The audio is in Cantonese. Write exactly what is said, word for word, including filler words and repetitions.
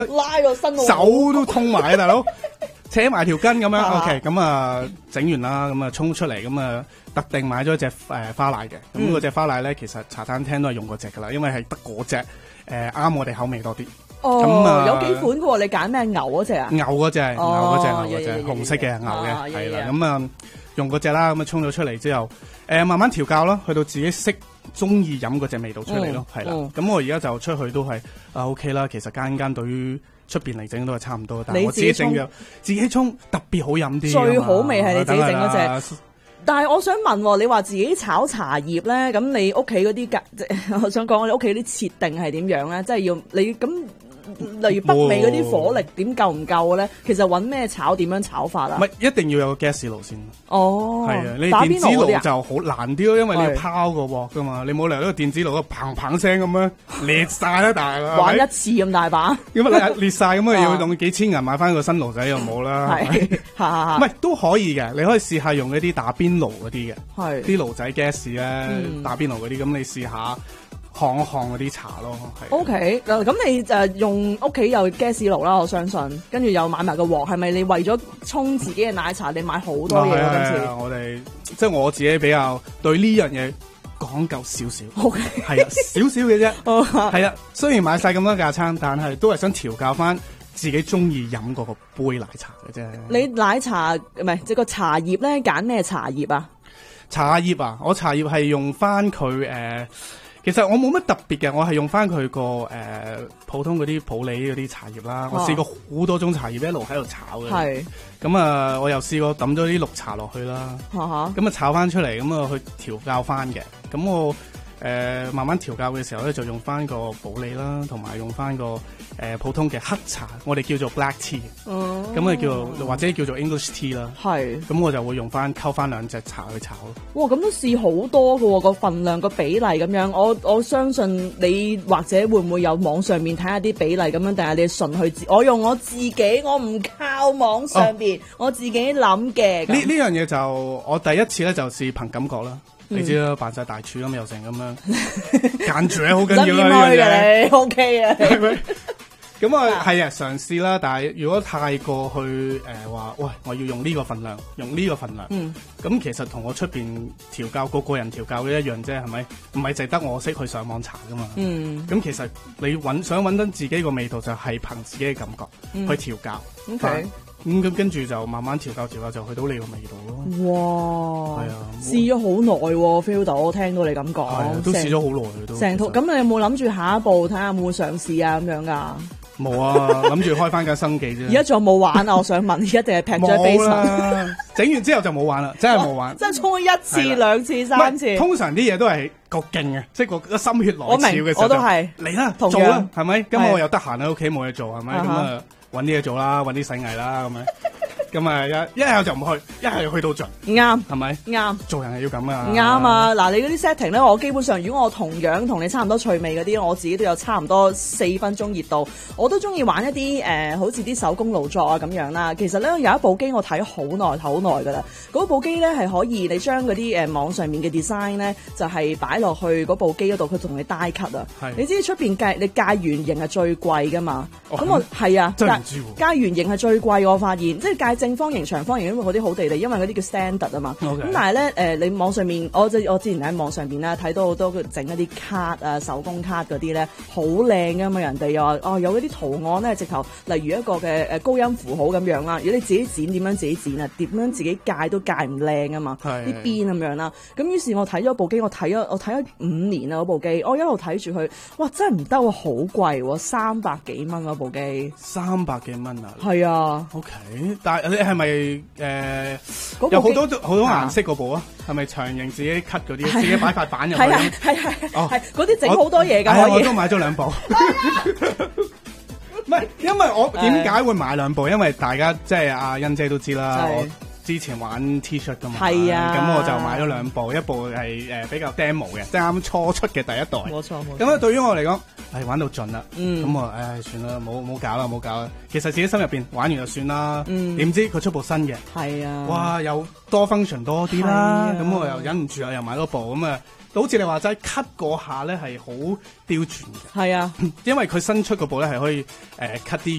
拉個新路手都通埋啊，大佬，扯埋條筋咁樣。OK， 咁啊整完啦，咁啊衝出嚟，咁啊特定買咗隻誒花奶嘅。咁嗰隻花奶咧，其實茶餐廳都係用嗰隻噶啦，因為係得嗰隻誒啱我哋口味多啲。 哦， 咁啊有幾款嘅喎，你揀咩牛嗰隻啊？ 牛嗰隻，牛嗰隻， 哦牛嗰隻， 呀呀呀紅色嘅牛啊嘅，係啦。 呀呀咁啊用嗰隻啦，咁啊衝咗出嚟之後，誒慢慢調教啦，去到自己識中意飲嗰隻味道出嚟咯，係啦。咁我而家就出去都係啊 OK 啦，其實間間對於出邊嚟整都係差唔多，但係我自己整嘅，自己沖特別好飲啲。 最好味係你自己整嗰隻。但係我想問，你話自己炒茶葉咧，咁你屋企嗰啲格，我想講你屋企啲設定係點樣咧？即係要你咁。例如北美嗰啲火力點夠唔夠咧？其實揾咩炒點樣炒法啊？ 唔係一定要有個 gas 爐先。 哦， 係啊，你電子爐就好難啲咯，因為你要拋個鑊噶嘛，你冇理由呢個電子爐個砰砰聲咁樣裂晒啦，大佬玩一次咁大把， 咁啊裂晒咁啊要用幾千銀買翻個新爐仔又冇啦，係唔係都可以嘅？你可以試下用一啲打邊爐嗰啲嘅，係啲爐仔 gas 咧，打邊爐嗰啲，咁你試下。烘一烘嗰啲茶咯，係。O K， 咁你就用屋企有 gas 爐啦，我相信，跟住又買埋個鑊，係咪你為咗沖自己嘅奶茶，你買好多嘢啊？今次我哋即係我自己比較對呢樣嘢講究少少。O K， 係啊，少少嘅啫。係啊，雖然買晒咁多架餐，但係都係想調教翻自己中意飲嗰個杯奶茶嘅啫。 你奶茶唔係即係個茶葉咧，揀咩茶葉啊？ 茶葉啊，我茶葉係用翻佢誒。呃其實我冇乜特別嘅，我係用翻佢個誒普通嗰啲普洱嗰啲茶葉啦。我試過好多種茶葉一路喺度炒嘅。係咁啊，我又試過抌咗啲綠茶落去啦。咁啊炒翻出嚟，咁啊去調教翻嘅。咁我誒、呃、慢慢調教嘅時候咧，就用翻個普洱啦，同埋用翻個誒、呃、普通嘅黑茶，我哋叫做 black tea。哦。咁啊叫或者叫做 English tea 啦。係。咁我就會用翻溝翻兩隻茶去炒咯。哇！ 咁都試好多㗎喎，個份量個比例咁樣。我我相信你或者會唔會有網上面睇下啲比例咁樣，定係你順去自？我用我自己，我唔靠網上邊，哦、我自己諗嘅。 呢呢樣嘢就我第一次咧就試憑感覺啦。你知啦，扮晒大廚咁又成咁樣，間住好緊要啦呢樣嘢。 你 OK 啊？係咪？ 咁啊係啊，嘗試啦。但係如果太過去誒話、呃，喂，我要用呢個份量，用呢個份量。嗯。咁其實同我出邊調教個個人調教嘅一樣啫，係咪？唔係淨得我識去上網查噶嘛。嗯。咁其實你揾想揾到自己個味道，就係憑自己嘅感覺、嗯、去調教。OK。咁咁跟住就慢慢調教調教，就去到你個味道咯。哇！係啊， 試咗好耐喎 feel 到，我聽到你咁講， 都試咗好耐都。 成套咁，你有冇諗住下一步睇下有冇嘗試啊？咁樣噶？ 冇啊，諗住開翻間生記啫。 而家仲有冇玩啊？我想問，而家定係劈咗喺 basement？ 整完之後就冇玩啦，真係冇玩。 真係衝咗一次、兩次、三次。 通常啲嘢都係夠勁嘅，即係個心血來潮嘅時候。 我都係嚟啦，做啦，係咪？咁我又得閒喺屋企冇嘢做，係咪？咁啊。搵啲嘢做啦，搵啲洗藝啦，咁樣，咁啊一一係就唔去，一係去到盡，啱係咪？啱，做人係要咁啊！ 啱啊！嗱，你嗰啲 setting 咧，我基本上如果我同樣同你差唔多趣味嗰啲，我自己都有差唔多四分鐘熱度，我都中意玩一啲誒、呃，好似啲手工勞作啊咁樣啦。其實咧有一部機我睇好耐好耐噶啦，嗰部機咧係可以你將嗰啲誒網上面嘅 design 咧，就係擺落去嗰部機嗰度，佢同你 die cut 啊。你知出邊計你界圓形係最貴噶嘛？咁、哦、我係啊。界圓形係最貴，我發現即係界正方形、長方形，因為嗰啲好地地，因為嗰啲叫 standard 啊嘛。咁、okay. 但係咧，誒、呃、你網上面，我我之前喺網上邊咧睇到好多佢整一啲卡啊、手工卡嗰啲咧，好靚噶嘛。人哋又話哦，有嗰啲圖案咧，直頭例如一個嘅誒高音符號咁樣啦。如果你自己剪，點樣自己剪啊？點樣自己界都界唔靚啊嘛。啲邊咁樣啦。咁於是我睇咗部機，我睇咗我睇咗五年啊嗰部機，我一路睇住佢，哇！真係唔得喎，好貴喎，三百幾蚊嗰部機， 三百幾蚊。 係啊 ，OK， 但係你係咪誒有好多好多顏色嗰部啊？係咪長形自己 cut 嗰啲，自己擺塊板入去？係係係係，嗰啲整好多嘢㗎。我都買咗兩部。唔係，因為我點解會買兩部？因為大家即係阿欣姐都知啦，我之前玩 T-shirt 噶嘛， 係啊咁我就買咗兩部，一部係誒、呃、比較 demo 嘅，即係啱初出嘅第一代。 冇錯冇錯。 咁啊，對於我嚟講，係玩到盡啦。 嗯。 咁我唉算啦，冇冇搞啦，冇搞啦。其實自己心入邊玩完就算啦。 嗯。 點知佢出部新嘅。 係啊。 哇，有多 function 多啲啦，咁、 啊、 我又忍唔住啊，又買多部咁啊。好似你話齋 cut 嗰下咧係好刁鑽嘅。 係啊， 因為佢新出嗰部咧係可以誒 cut 啲